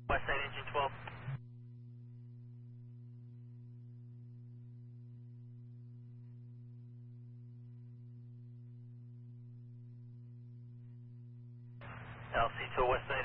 West side engine 12. LC to west side.